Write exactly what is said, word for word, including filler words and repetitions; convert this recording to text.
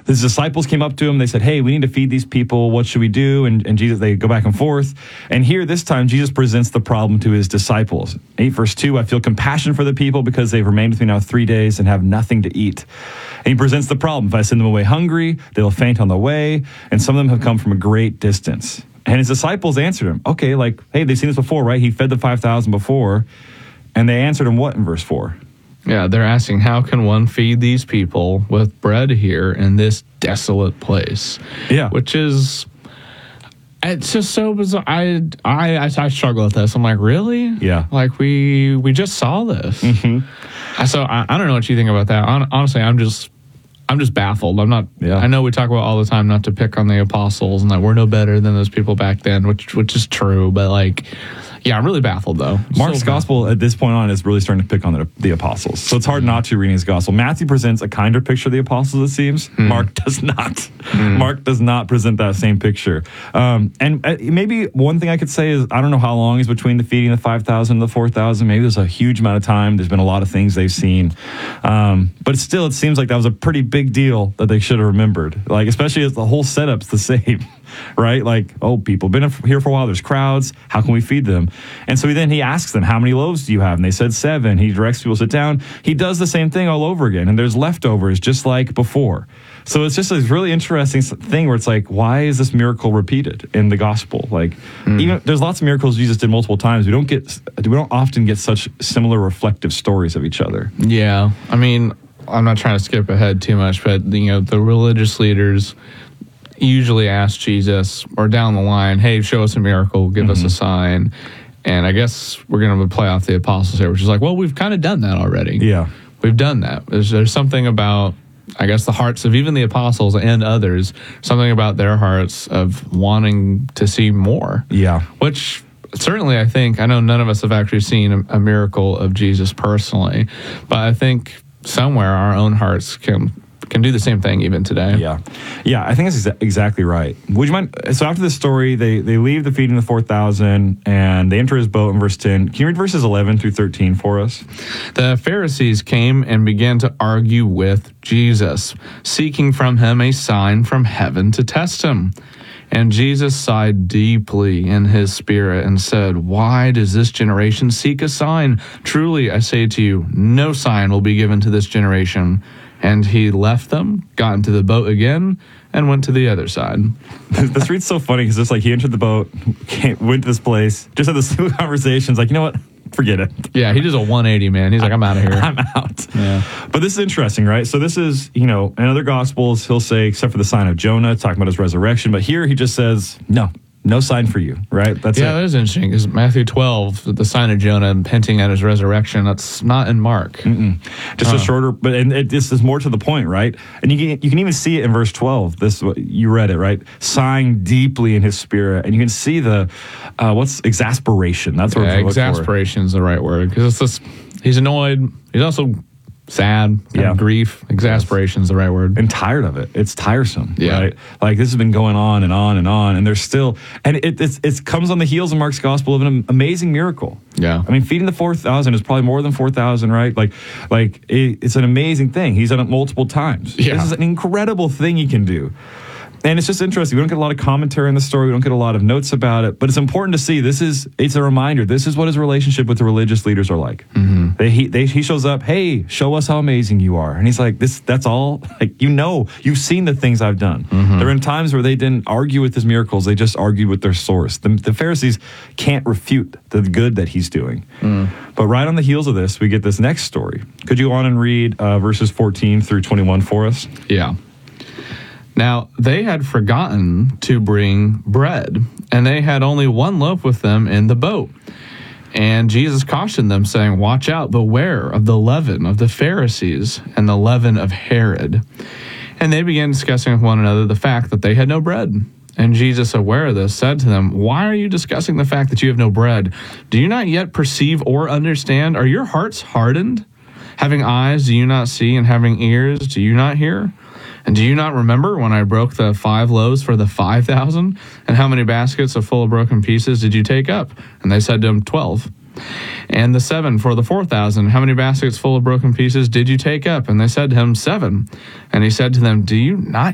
his disciples came up to him. They said, hey, we need to feed these people. What should we do? And, and Jesus, they go back and forth. And here, this time, Jesus presents the problem to his disciples. eight verse two, I feel compassion for the people because they've remained with me now three days and have nothing to eat. And he presents the problem. If I send them away hungry, they'll faint on the way. And some of them have come from a great distance. And his disciples answered him, okay, like, hey, they've seen this before, right? He fed the five thousand before. And they answered him what in verse four? Yeah, they're asking, how can one feed these people with bread here in this desolate place? Yeah. Which is, it's just so bizarre. I, I, I, I struggle with this. I'm like, really? Yeah. Like, we we just saw this. Mm-hmm. So I, I don't know what you think about that. Hon- honestly, I'm just... I'm just baffled. I'm not. Yeah. I know we talk about all the time not to pick on the apostles and that we're no better than those people back then, which which is true. But like, yeah, I'm really baffled though. Mark's So gospel at this point on is really starting to pick on the, the apostles. So it's hard Mm. not to reading his gospel. Matthew presents a kinder picture of the apostles, it seems. Mm. Mark does not. Mm. Mark does not present that same picture. Um, and uh, maybe one thing I could say is, I don't know how long is between the feeding the five thousand and the four thousand. Maybe there's a huge amount of time. There's been a lot of things they've seen. Um, but still, it seems like that was a pretty big deal that they should have remembered. Like, especially as the whole setup's the same, right? Like, oh, people have been here for a while. There's crowds. How can we feed them? And so then he asks them, how many loaves do you have? And they said seven. He directs people to sit down. He does the same thing all over again. And there's leftovers just like before. So it's just a really interesting thing where it's like, why is this miracle repeated in the gospel? Like, mm. even there's lots of miracles Jesus did multiple times. We don't get, we don't often get such similar reflective stories of each other. Yeah, I mean, I'm not trying to skip ahead too much, but you know, the religious leaders usually ask Jesus, or down the line, hey, show us a miracle, give mm-hmm. us a sign. And I guess we're going to play off the apostles here, which is like, well, we've kind of done that already. Yeah, we've done that. There's, there's something about, I guess, the hearts of even the apostles and others, something about their hearts of wanting to see more. Yeah. Which certainly I think, I know none of us have actually seen a, a miracle of Jesus personally, but I think somewhere our own hearts can can do the same thing even today. Yeah. Yeah, I think that's exa- exactly right. Would you mind? So after this story, they, they leave the feeding the four thousand and they enter his boat in verse ten. Can you read verses eleven through thirteen for us? The Pharisees came and began to argue with Jesus, seeking from him a sign from heaven to test him. And Jesus sighed deeply in his spirit and said, why does this generation seek a sign? Truly, I say to you, no sign will be given to this generation. And he left them, got into the boat again, and went to the other side. This read's so funny because it's like he entered the boat, came, went to this place, just had this two conversations, like, you know what? Forget it. Yeah, he does a one eighty, man. He's like, I'm out of here. I'm out. Yeah. But this is interesting, right? So this is, you know, in other Gospels, he'll say, except for the sign of Jonah, talking about his resurrection. But here he just says, no, no sign for you, right? That's yeah, it. that is interesting because Matthew twelve, the sign of Jonah hinting at his resurrection, that's not in Mark. Mm-mm. Just uh. a shorter, but and it, this is more to the point, right? And you can, you can even see it in verse twelve. This you read it, right? Sighing deeply in his spirit, and you can see the uh, what's exasperation. That's what yeah, we're exasperation is the right word because it's this. He's annoyed. He's also sad, yeah. grief, exasperation is the right word. And tired of it. It's tiresome, yeah. right? Like this has been going on and on and on, and there's still, and it it's, it comes on the heels of Mark's gospel of an amazing miracle. Yeah. I mean, feeding the four thousand is probably more than four thousand, right? Like, like it, it's an amazing thing. He's done it multiple times. Yeah. This is an incredible thing he can do. And it's just interesting. We don't get a lot of commentary on the story. We don't get a lot of notes about it. But it's important to see. This is, it's a reminder. This is what his relationship with the religious leaders are like. Mm-hmm. They, he, they, he shows up, hey, show us how amazing you are. And he's like, this, that's all. Like, you know, you've seen the things I've done. Mm-hmm. There have been times where they didn't argue with his miracles. They just argued with their source. The, the Pharisees can't refute the good that he's doing. Mm. But right on the heels of this, we get this next story. Could you go on and read uh, verses fourteen through twenty-one for us? Yeah. Now, they had forgotten to bring bread, and they had only one loaf with them in the boat. And Jesus cautioned them, saying, watch out, beware of the leaven of the Pharisees and the leaven of Herod. And they began discussing with one another the fact that they had no bread. And Jesus, aware of this, said to them, why are you discussing the fact that you have no bread? Do you not yet perceive or understand? Are your hearts hardened? Having eyes, do you not see? And having ears, do you not hear? And do you not remember when I broke the five loaves for the five thousand? And how many baskets of full of broken pieces did you take up? And they said to him, twelve. And the seven for the four thousand, how many baskets full of broken pieces did you take up? And they said to him, seven. And he said to them, do you not